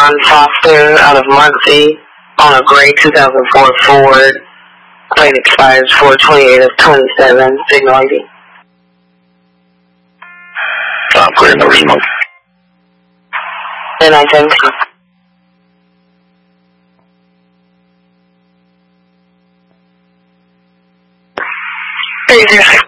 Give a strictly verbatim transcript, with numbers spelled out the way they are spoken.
John Foster out of Muncie on a gray two thousand four Ford. Plate expires four twenty-eight of twenty-seven. Signal I D. I'm clear, no remote. And I ten. Three zero six.